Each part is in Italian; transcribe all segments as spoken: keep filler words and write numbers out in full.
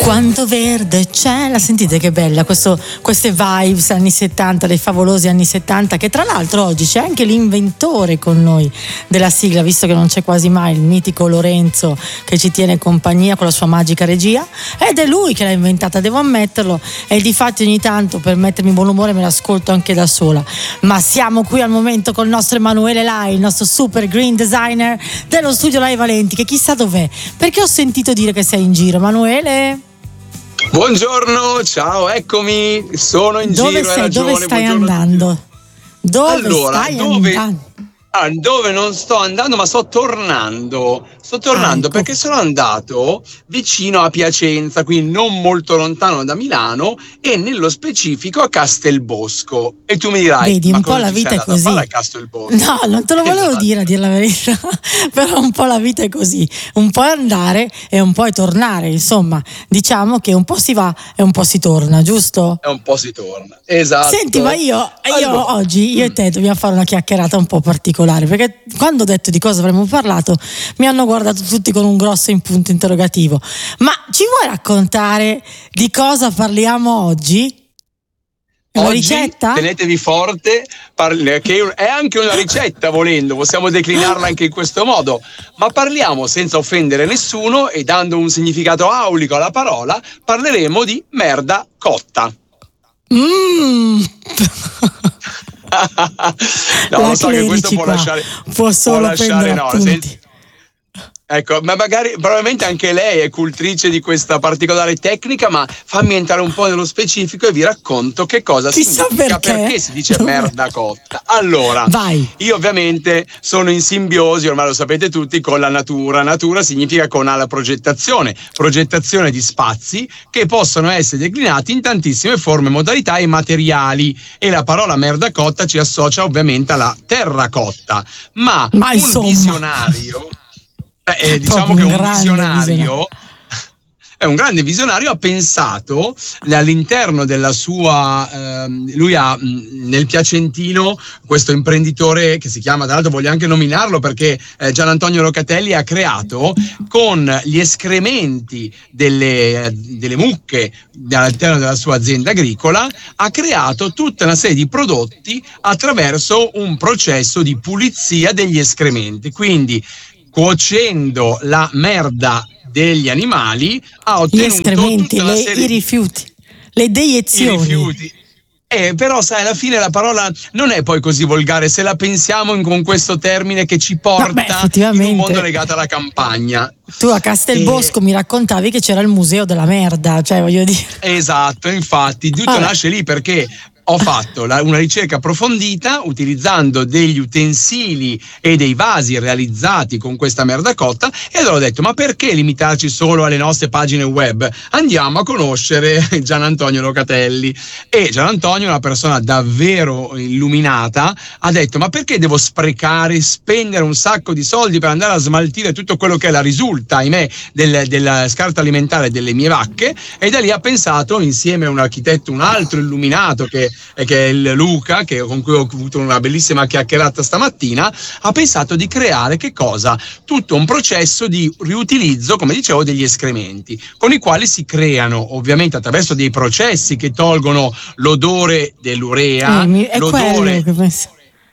Quanto verde c'è, la sentite che bella, questo, queste vibes anni settanta, dei favolosi anni settanta, che tra l'altro oggi c'è anche l'inventore con noi della sigla, visto che non c'è quasi mai, il mitico Lorenzo che ci tiene compagnia con la sua magica regia, ed è lui che l'ha inventata, devo ammetterlo, e difatti ogni tanto per mettermi buon umore me l'ascolto anche da sola. Ma siamo qui al momento col nostro Emanuele Lai, il nostro super green designer dello studio Lai Valenti, che chissà dov'è, perché ho sentito dire che sei in giro. Emanuele? Buongiorno, ciao, eccomi, sono in dove giro, sei, hai ragione. dove stai buongiorno. andando? Dove allora, stai dove, andando? ah, dove non sto andando, ma sto tornando. Sto tornando Ah, ecco. perché sono andato vicino a Piacenza, quindi non molto lontano da Milano, e nello specifico a Castelbosco. E tu mi dirai, Vedi, ma un po' cosa la ti vita sei è andato a così. fare a Castelbosco? No, non te lo volevo Esatto. dire a dire la verità, però un po' la vita è così, un po' è andare e un po' è tornare, insomma, diciamo che un po' si va e un po' si torna, giusto? E un po' si torna, esatto. Senti, ma io, io Allora, oggi, io e te dobbiamo fare una chiacchierata un po' particolare, perché quando ho detto di cosa avremmo parlato mi hanno guardato tutti con un grosso in punto interrogativo. Ma ci vuoi raccontare di cosa parliamo oggi? Una Oggi ricetta? tenetevi forte, parli- che è anche una ricetta volendo, possiamo declinarla anche in questo modo, ma parliamo senza offendere nessuno e dando un significato aulico alla parola, parleremo di merda cotta. Mmm. No, lo so che questo può qua lasciare, può solo può lasciare prendere no, appunti. sen- ecco, ma magari probabilmente anche lei è cultrice di questa particolare tecnica, ma fammi entrare un po' nello specifico e vi racconto che cosa Chissà significa, perché. si dice Dove- merda cotta. Allora, Vai. io ovviamente sono in simbiosi, ormai lo sapete tutti, con la natura. Natura significa con la progettazione, progettazione di spazi che possono essere declinati in tantissime forme, modalità e materiali, e la parola merda cotta ci associa ovviamente alla terra cotta, ma, Ma un insomma. visionario, eh, eh, diciamo Proprio che un un grande visionario visionario. è un grande visionario, ha pensato all'interno della sua ehm, lui ha mh, nel Piacentino questo imprenditore che si chiama, tra l'altro voglio anche nominarlo perché eh, Gian Antonio Locatelli ha creato con gli escrementi delle, delle mucche all'interno della sua azienda agricola, ha creato tutta una serie di prodotti attraverso un processo di pulizia degli escrementi, quindi cuocendo la merda degli animali ha Gli ottenuto escrementi, tutta una le- serie i di rifiuti, le i deiezioni. rifiuti. Eh, però sai, alla fine la parola non è poi così volgare se la pensiamo in- con questo termine che ci porta No, beh, in un effettivamente. mondo legato alla campagna. Tu a Castelbosco Eh, mi raccontavi che c'era il museo della merda, cioè voglio dire. Esatto, infatti tutto Vabbè. nasce lì perché ho fatto la- una ricerca approfondita utilizzando degli utensili e dei vasi realizzati con questa merda cotta, e allora ho detto, ma perché limitarci solo alle nostre pagine web? Andiamo a conoscere Gian Antonio Locatelli. E Gian Antonio è una persona davvero illuminata, ha detto, ma perché devo sprecare, spendere un sacco di soldi per andare a smaltire tutto quello che è la risulta, ahimè, del, della scarta alimentare delle mie vacche? E da lì ha pensato, insieme a un architetto, un altro illuminato che che è il Luca, che, con cui ho avuto una bellissima chiacchierata stamattina, ha pensato di creare che cosa? Tutto un processo di riutilizzo, come dicevo, degli escrementi, con i quali si creano, ovviamente attraverso dei processi che tolgono l'odore dell'urea, Eh, mi- è l'odore... quello che penso.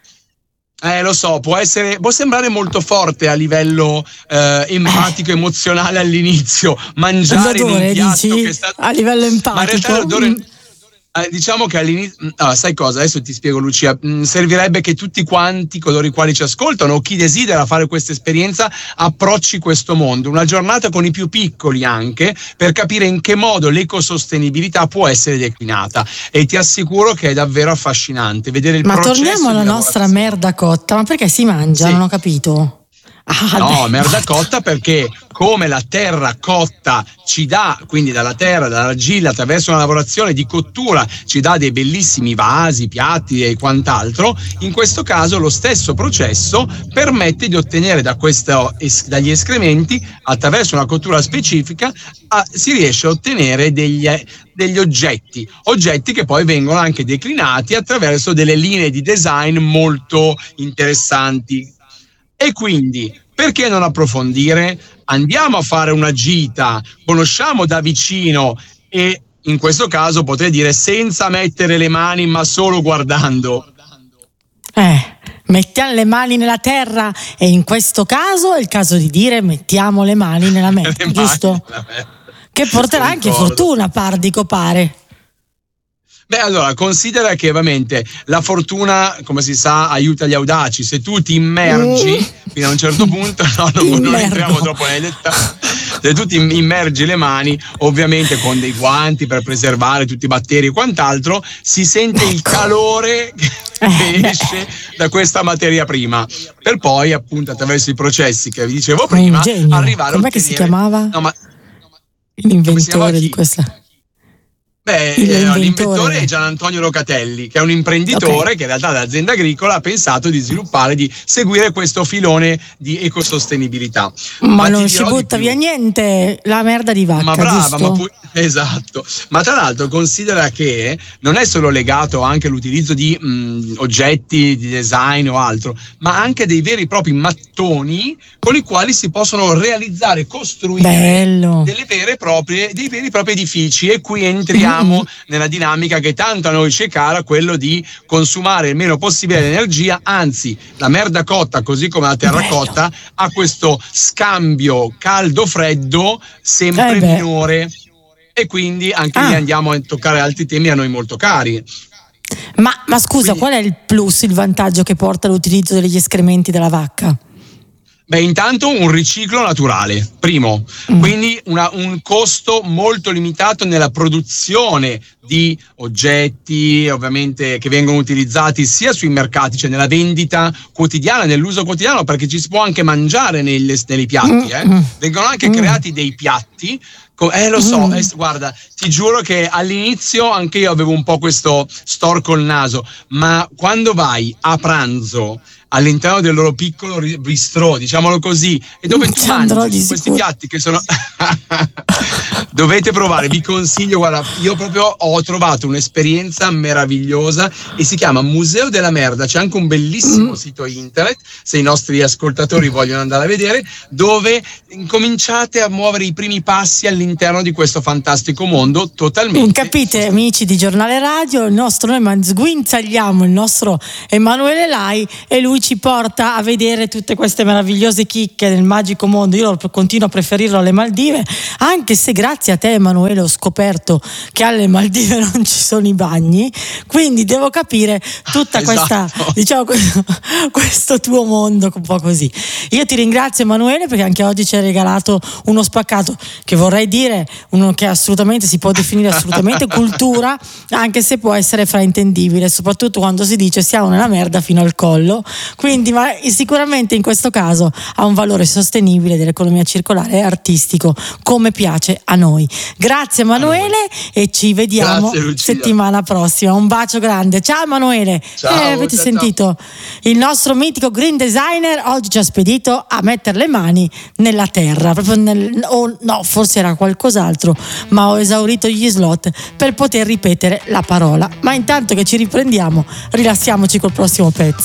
Eh, lo so, può essere, può sembrare molto forte a livello eh, empatico, emozionale all'inizio, mangiare in un L'odore, piatto dici? che è stato... A livello Ma in realtà empatico. l'odore... Mm. Eh, diciamo che all'inizio, ah, sai cosa? Adesso ti spiego, Lucia. Mm, servirebbe che tutti quanti, coloro i quali ci ascoltano, o chi desidera fare questa esperienza, approcci questo mondo. Una giornata con i più piccoli anche, per capire in che modo l'ecosostenibilità può essere declinata. E ti assicuro che è davvero affascinante vedere il Ma processo. torniamo alla di nostra lavorazione. merda cotta, ma perché si mangia? Sì. Non ho capito. Ah, No, dai. merda cotta perché come la terra cotta ci dà, quindi dalla terra, dall'argilla, attraverso una lavorazione di cottura, ci dà dei bellissimi vasi, piatti e quant'altro, in questo caso lo stesso processo permette di ottenere da questo, es- dagli escrementi, attraverso una cottura specifica, a- si riesce a ottenere degli, degli oggetti, oggetti che poi vengono anche declinati attraverso delle linee di design molto interessanti. E quindi perché non approfondire? Andiamo a fare una gita, conosciamo da vicino e in questo caso potrei dire senza mettere le mani ma solo guardando. Eh, mettiamo le mani nella terra e in questo caso è il caso di dire mettiamo le mani nella merda, giusto? Nella merda. Che porterà anche fortuna, par di copare. Beh, allora, considera che ovviamente la fortuna, come si sa, aiuta gli audaci. Se tu ti immergi, mm. fino a un certo punto, no, non, non entriamo troppo nei dettagli. Se tu ti immergi le mani, ovviamente con dei guanti per preservare tutti i batteri e quant'altro, si sente il calore che esce da questa materia prima, per poi appunto attraverso i processi che vi dicevo prima arrivare a com'è che si chiamava? No, ma l'inventore di questa. Beh, eh, l'inventore è Gian Antonio Locatelli, che è un imprenditore okay. che in realtà dall'azienda agricola ha pensato di sviluppare, di seguire questo filone di ecosostenibilità. Ma, ma non si butta via niente, la merda di vacca, ma brava, giusto? Ma pu- esatto. Ma tra l'altro considera che non è solo legato anche all'utilizzo di mh, oggetti di design o altro, ma anche dei veri e propri mattoni con i quali si possono realizzare, costruire Bello. delle vere e proprie, dei veri e propri edifici, e qui entriamo nella dinamica che tanto a noi ci è cara, quello di consumare il meno possibile l'energia, anzi la merda cotta così come la terracotta ha questo scambio caldo-freddo sempre eh minore, e quindi anche ah. lì andiamo a toccare altri temi a noi molto cari. Ma, ma scusa, quindi, qual è il plus, il vantaggio che porta l'utilizzo degli escrementi della vacca? Beh, intanto un riciclo naturale, primo, mm. quindi una, un costo molto limitato nella produzione di oggetti, ovviamente, che vengono utilizzati sia sui mercati, cioè nella vendita quotidiana, nell'uso quotidiano, perché ci si può anche mangiare nelle, nei piatti, eh. mm. vengono anche mm. creati dei piatti. Eh lo so, mm. eh, guarda, ti giuro che all'inizio anche io avevo un po' questo storco il naso, ma quando vai a pranzo all'interno del loro piccolo bistrò, diciamolo così, e dove tu mangi questi sicuro. piatti che sono dovete provare, vi consiglio, guarda, io proprio ho trovato un'esperienza meravigliosa e si chiama Museo della Merda, c'è anche un bellissimo mm. sito internet, se i nostri ascoltatori vogliono andare a vedere, dove incominciate a muovere i primi passi all'interno di questo fantastico mondo totalmente. Capite, amici di Giornale Radio, il nostro, noi sguinzagliamo il nostro Emanuele Lai e lui ci porta a vedere tutte queste meravigliose chicche del magico mondo. Io continuo a preferirlo alle Maldive, anche se grazie a te, Emanuele, ho scoperto che alle Maldive non ci sono i bagni, quindi devo capire tutta questa, esatto. diciamo, questo, questo tuo mondo un po' così. Io ti ringrazio, Emanuele, perché anche oggi ci hai regalato uno spaccato che vorrei dire, uno che assolutamente si può definire assolutamente cultura, anche se può essere fraintendibile, soprattutto quando si dice siamo nella merda fino al collo. Quindi, ma sicuramente in questo caso ha un valore sostenibile dell'economia circolare e artistico, come piace a noi. Grazie Emanuele e ci vediamo Grazie, settimana prossima. Un bacio grande. Ciao Emanuele. Ciao, eh, avete ciao, sentito? Ciao. Il nostro mitico green designer oggi ci ha spedito a mettere le mani nella terra, proprio nel, oh, no, forse era qualcos'altro, ma ho esaurito gli slot per poter ripetere la parola. Ma intanto che ci riprendiamo, rilassiamoci col prossimo pezzo.